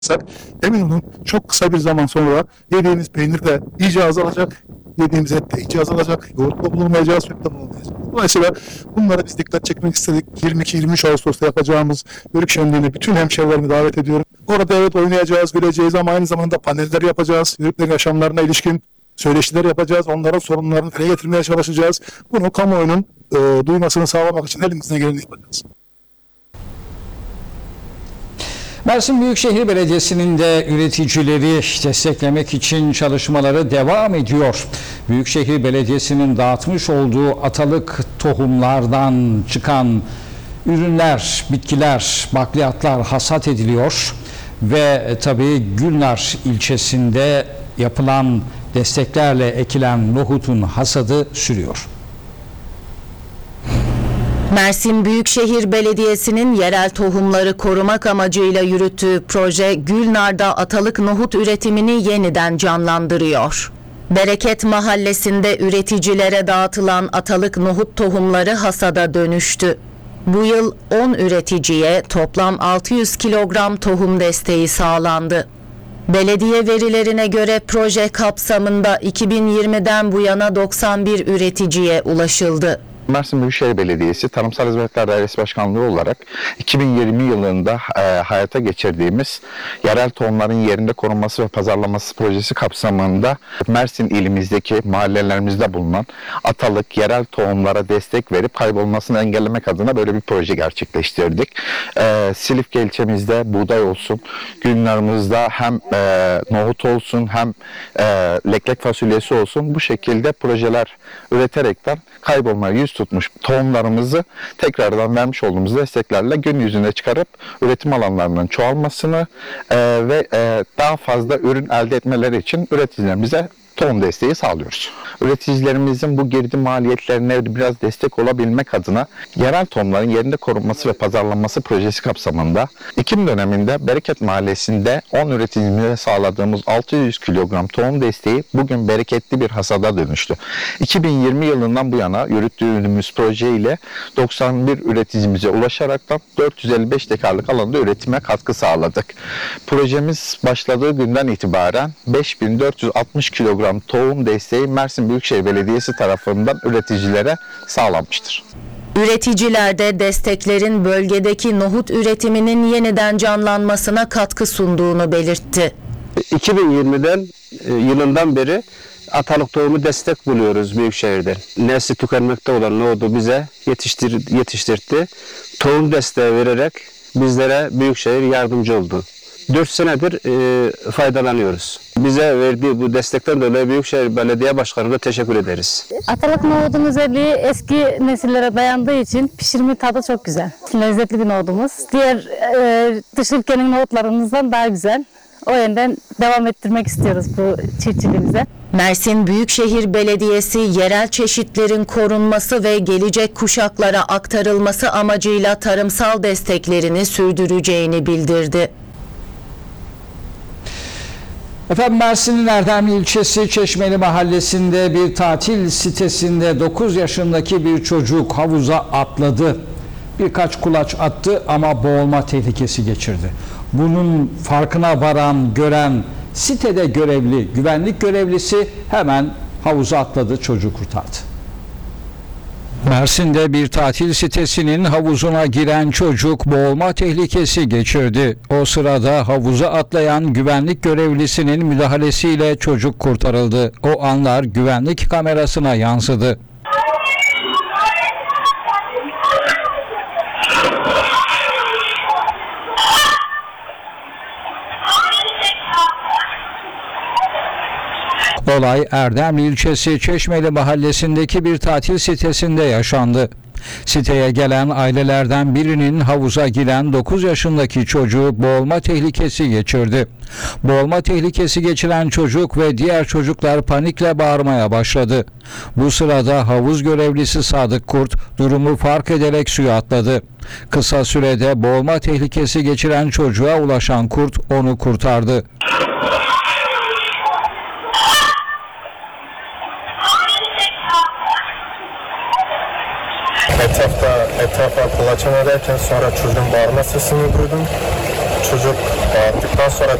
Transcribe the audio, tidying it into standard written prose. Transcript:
Emin olun çok kısa bir zaman sonra yediğimiz peynir de iyice azalacak, yediğimiz et de iyice azalacak, yoğurtla bulunmayacağız, sütle bulunmayacağız. Dolayısıyla bunlara biz dikkat çekmek istedik. 22-23 Ağustos'ta yapacağımız Yörük Şenliği'ne bütün hemşehrilerimi davet ediyorum. Orada evet oynayacağız, güleceğiz ama aynı zamanda paneller yapacağız. Yörüklerin yaşamlarına ilişkin söyleşiler yapacağız. Onların sorunlarını dile getirmeye çalışacağız. Bunu kamuoyunun duymasını sağlamak için elimizden geleni yapacağız. Mersin Büyükşehir Belediyesi'nin de üreticileri desteklemek için çalışmaları devam ediyor. Büyükşehir Belediyesi'nin dağıtmış olduğu atalık tohumlardan çıkan ürünler, bitkiler, bakliyatlar hasat ediliyor ve tabii Gülnar ilçesinde yapılan desteklerle ekilen nohutun hasadı sürüyor. Mersin Büyükşehir Belediyesi'nin yerel tohumları korumak amacıyla yürüttüğü proje Gülnar'da atalık nohut üretimini yeniden canlandırıyor. Bereket Mahallesi'nde üreticilere dağıtılan atalık nohut tohumları hasada dönüştü. Bu yıl 10 üreticiye toplam 600 kilogram tohum desteği sağlandı. Belediye verilerine göre proje kapsamında 2020'den bu yana 91 üreticiye ulaşıldı. Mersin Büyükşehir Belediyesi Tarımsal Hizmetler Dairesi Başkanlığı olarak 2020 yılında hayata geçirdiğimiz yerel tohumların yerinde korunması ve pazarlaması projesi kapsamında Mersin ilimizdeki mahallelerimizde bulunan atalık yerel tohumlara destek verip kaybolmasını engellemek adına böyle bir proje gerçekleştirdik. Silifke ilçemizde buğday olsun, Gülnar'ımızda hem nohut olsun hem leklek fasulyesi olsun bu şekilde projeler üreterekten kaybolmaya yüz tutmuş tohumlarımızı tekrardan vermiş olduğumuz desteklerle gün yüzüne çıkarıp üretim alanlarının çoğalmasını ve daha fazla ürün elde etmeleri için üreticilerimize tohum desteği sağlıyoruz. Üreticilerimizin bu girdi maliyetlerine biraz destek olabilmek adına yerel tohumların yerinde korunması ve pazarlanması projesi kapsamında Ekim döneminde Bereket Mahallesi'nde 10 üreticimize sağladığımız 600 kilogram tohum desteği bugün bereketli bir hasada dönüştü. 2020 yılından bu yana yürüttüğümüz proje ile 91 üreticimize ulaşaraktan 455 dekarlık alanda üretime katkı sağladık. Projemiz başladığı günden itibaren 5460 kilogram tohum desteği Mersin Büyükşehir Belediyesi tarafından üreticilere sağlanmıştır. Üreticiler de desteklerin bölgedeki nohut üretiminin yeniden canlanmasına katkı sunduğunu belirtti. 2020'den yılından beri atalık tohumu destek buluyoruz Büyükşehir'de. Nesli tükenmekte olan nohudu bize yetiştirdi. Tohum desteği vererek bizlere Büyükşehir yardımcı oldu. 4 senedir faydalanıyoruz. Bize verdiği bu destekten dolayı Büyükşehir Belediye Başkanı'na teşekkür ederiz. Atalık nohudun özelliği eski nesillere dayandığı için pişirme tadı çok güzel. Lezzetli bir nohudumuz. Diğer dış ülkenin nohutlarımızdan daha güzel. O yönden devam ettirmek istiyoruz bu çiftçiliğimize. Mersin Büyükşehir Belediyesi yerel çeşitlerin korunması ve gelecek kuşaklara aktarılması amacıyla tarımsal desteklerini sürdüreceğini bildirdi. Efendim Mersin'in Erdemli ilçesi Çeşmeli mahallesinde bir tatil sitesinde 9 yaşındaki bir çocuk havuza atladı. Birkaç kulaç attı ama boğulma tehlikesi geçirdi. Bunun farkına varan, gören sitede görevli, güvenlik görevlisi hemen havuza atladı, çocuğu kurtardı. Mersin'de bir tatil sitesinin havuzuna giren çocuk boğulma tehlikesi geçirdi. O sırada havuza atlayan güvenlik görevlisinin müdahalesiyle çocuk kurtarıldı. O anlar güvenlik kamerasına yansıdı. Olay Erdemli ilçesi Çeşmeli mahallesindeki bir tatil sitesinde yaşandı. Siteye gelen ailelerden birinin havuza giren 9 yaşındaki çocuğu boğulma tehlikesi geçirdi. Boğulma tehlikesi geçiren çocuk ve diğer çocuklar panikle bağırmaya başladı. Bu sırada havuz görevlisi Sadık Kurt durumu fark ederek suya atladı. Kısa sürede boğulma tehlikesi geçiren çocuğa ulaşan Kurt onu kurtardı. Etrafa kulaçan ederken sonra çocuğun bağırma sesini duydum. çocuk doğattıktan sonra